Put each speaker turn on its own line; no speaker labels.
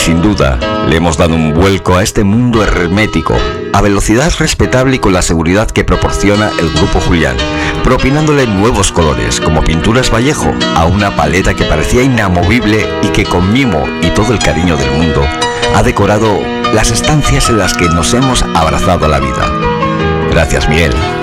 sin duda le hemos dado un vuelco a este mundo hermético, a velocidad respetable y con la seguridad que proporciona el Grupo Julián, propinándole nuevos colores, como Pinturas Vallejo, a una paleta que parecía inamovible y que con mimo y todo el cariño del mundo ha decorado las estancias en las que nos hemos abrazado a la vida. Gracias, Miguel.